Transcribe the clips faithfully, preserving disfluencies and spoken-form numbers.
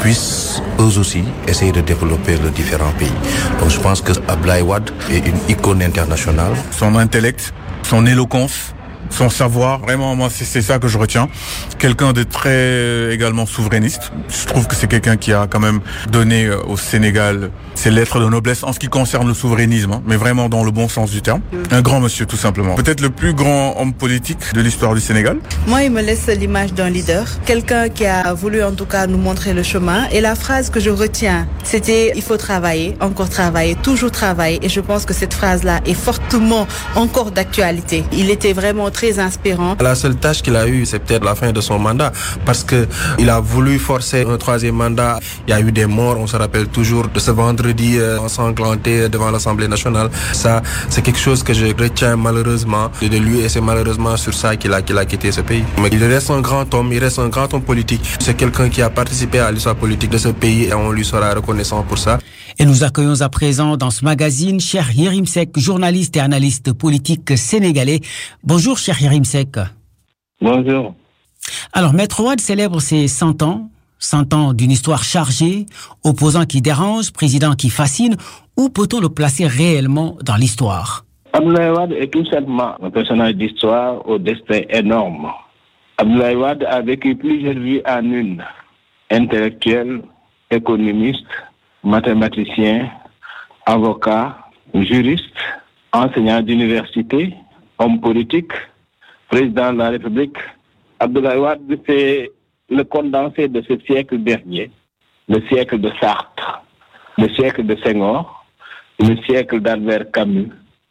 puissent eux aussi essayer de développer les différents pays. Donc je pense que Abdoulaye Wade est une icône internationale. Son intellect, son éloquence, son savoir, vraiment, moi, c'est, c'est ça que je retiens. Quelqu'un de très euh, également souverainiste. Je trouve que c'est quelqu'un qui a quand même donné euh, au Sénégal ses lettres de noblesse en ce qui concerne le souverainisme, hein, mais vraiment dans le bon sens du terme. Un grand monsieur, tout simplement. Peut-être le plus grand homme politique de l'histoire du Sénégal. Moi, il me laisse l'image d'un leader, quelqu'un qui a voulu en tout cas nous montrer le chemin. Et la phrase que je retiens, c'était « il faut travailler, encore travailler, toujours travailler ». Et je pense que cette phrase-là est fortement encore d'actualité. Il était vraiment très inspirant. La seule tâche qu'il a eue, c'est peut-être la fin de son mandat, parce que il a voulu forcer un troisième mandat. Il y a eu des morts, on se rappelle toujours de ce vendredi euh, ensanglanté devant l'Assemblée nationale. Ça, c'est quelque chose que je retiens malheureusement de lui, et c'est malheureusement sur ça qu'il a, qu'il a quitté ce pays. Mais il reste un grand homme, il reste un grand homme politique. C'est quelqu'un qui a participé à l'histoire politique de ce pays et on lui sera reconnaissant pour ça. Et nous accueillons à présent dans ce magazine Cheikh Yérim Seck, journaliste et analyste politique sénégalais. Bonjour Cheikh Yérim Seck. Bonjour. Alors Maître Wade célèbre ses cent ans, cent ans d'une histoire chargée, opposant qui dérange, président qui fascine. Où peut-on le placer réellement dans l'histoire? Abdoulaye Wade est tout simplement un personnage d'histoire au destin énorme. Abdoulaye Wade a vécu plusieurs vies en une. Intellectuel, économiste, mathématicien, avocat, juriste, enseignant d'université, homme politique, président de la République. Abdoulaye Wade, c'est le condensé de ce siècle dernier, le siècle de Sartre, le siècle de Senghor, le siècle d'Albert Camus,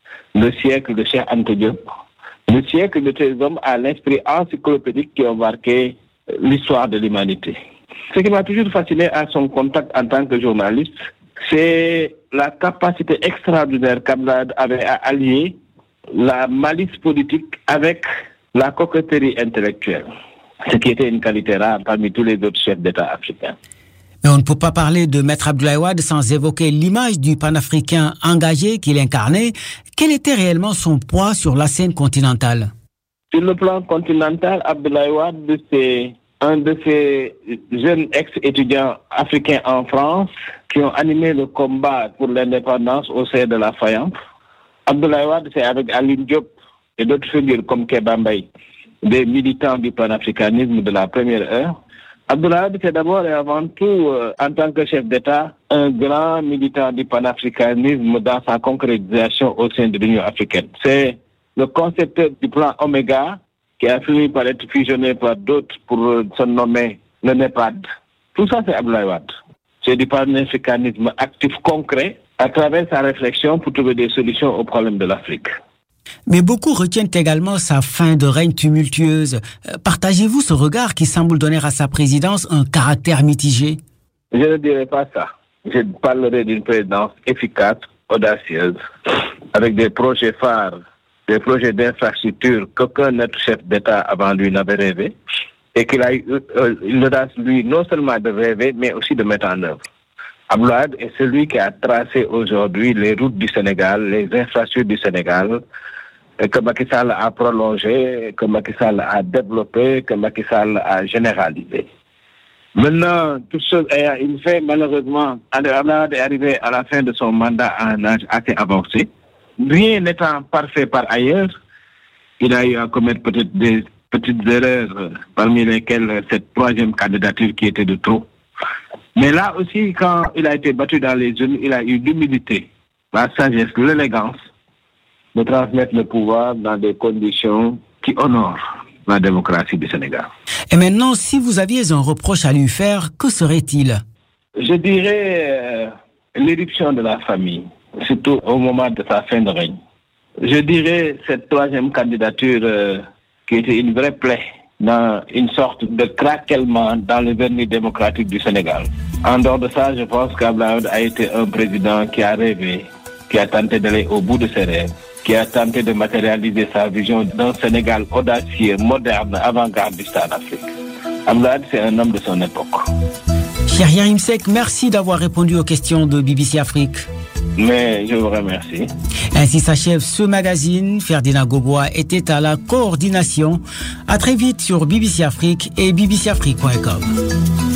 le siècle de Cheikh Anta Diop, le siècle de ces hommes à l'esprit encyclopédique qui ont marqué l'histoire de l'humanité. Ce qui m'a toujours fasciné à son contact en tant que journaliste, c'est la capacité extraordinaire qu'Abdoulaye avait à allier la malice politique avec la coquetterie intellectuelle, ce qui était une qualité rare parmi tous les autres chefs d'État africains. Mais on ne peut pas parler de Maître Abdoulaye Wade sans évoquer l'image du panafricain engagé qu'il incarnait. Quel était réellement son poids sur la scène continentale? Sur le plan continental, Abdoulaye Wade, c'est un de ces jeunes ex-étudiants africains en France qui ont animé le combat pour l'indépendance au sein de la Faïence. Abdoulaye Wade, c'est avec Alioune Diop et d'autres figures comme Kéba Mbaye, des militants du panafricanisme de la première heure. Abdoulaye Wade, c'est d'abord et avant tout, euh, en tant que chef d'État, un grand militant du panafricanisme dans sa concrétisation au sein de l'Union africaine. C'est le concepteur du plan Oméga qui a fini par être fusionné par d'autres pour euh, se nommer le NEPAD. Tout ça, c'est Abdoulaye Wade. C'est du panafricanisme actif concret à travers sa réflexion pour trouver des solutions aux problèmes de l'Afrique. Mais beaucoup retiennent également sa fin de règne tumultueuse. Partagez-vous ce regard qui semble donner à sa présidence un caractère mitigé? Je ne dirais pas ça. Je parlerai d'une présidence efficace, audacieuse, avec des projets phares, des projets d'infrastructure qu'aucun autre chef d'État avant lui n'avait rêvé, et qu'il a eu euh, l'audace, lui, non seulement de rêver, mais aussi de mettre en œuvre. Abdoulaye Wade est celui qui a tracé aujourd'hui les routes du Sénégal, les infrastructures du Sénégal, que Macky Sall a prolongé, que Macky Sall a développé, que Macky Sall a généralisé. Maintenant, toute chose ayant une fin, malheureusement, Abdoulaye Wade est arrivé à la fin de son mandat à un âge assez avancé. Rien n'étant parfait par ailleurs, il a eu à commettre peut-être des petites erreurs, parmi lesquelles cette troisième candidature qui était de trop. Mais là aussi, quand il a été battu dans les urnes, il a eu l'humilité, la sagesse, l'élégance de transmettre le pouvoir dans des conditions qui honorent la démocratie du Sénégal. Et maintenant, si vous aviez un reproche à lui faire, que serait-il? Je dirais euh, l'éruption de la famille, surtout au moment de sa fin de règne. Je dirais cette troisième candidature euh, qui était une vraie plaie dans une sorte de craquellement dans le vernis démocratique du Sénégal. En dehors de ça, je pense qu'Abdoulaye Wade a été un président qui a rêvé, qui a tenté d'aller au bout de ses rêves, qui a tenté de matérialiser sa vision d'un Sénégal audacieux, moderne, avant-gardiste en Afrique. Abdoulaye Wade, c'est un homme de son époque. Cheikh Yérim Seck, merci d'avoir répondu aux questions de B B C Afrique. Mais je vous remercie. Ainsi s'achève ce magazine. Ferdinand Gobois était à la coordination. À très vite sur B B C Afrique et b b c afrique point com.